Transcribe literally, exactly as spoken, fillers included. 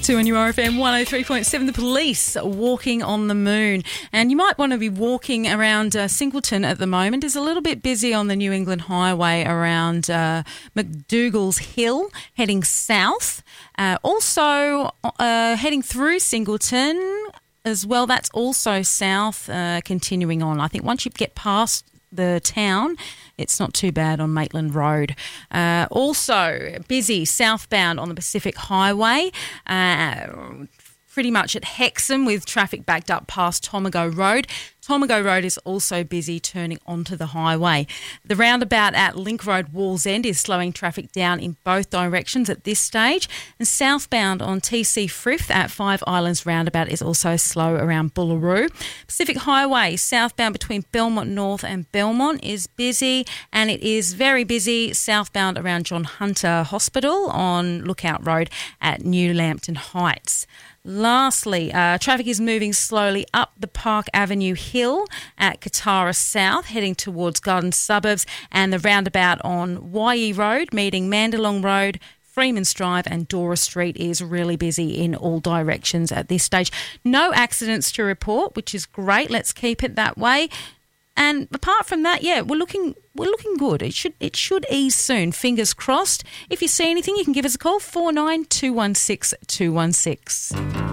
to on your R F M one oh three point seven, the police walking on the moon. And you might want to be walking around uh, Singleton at the moment. It's a little bit busy on the New England Highway around uh, McDougall's Hill, heading south. Uh, also, uh, heading through Singleton as well, that's also south, uh, continuing on. I think once you get past the town, it's not too bad on Maitland Road. Uh, also busy southbound on the Pacific Highway, uh, pretty much at Hexham with traffic backed up past Tomago Road. Tomago Road is also busy turning onto the highway. The roundabout at Link Road Wallsend is slowing traffic down in both directions at this stage. And southbound on T C Frith at Five Islands roundabout is also slow around Bullaroo. Pacific Highway southbound between Belmont North and Belmont is busy, and it is very busy southbound around John Hunter Hospital on Lookout Road at New Lambton Heights. Lastly, uh, traffic is moving slowly up the Park Avenue Hill at Katara South, heading towards Garden Suburbs, and the roundabout on Waihi Road, meeting Mandalong Road, Freeman's Drive and Dora Street is really busy in all directions at this stage. No accidents to report, which is great. Let's keep it that way. And apart from that, yeah, we're looking we're looking good. It should it should ease soon. Fingers crossed. If you see anything, you can give us a call, four nine two one six two one six.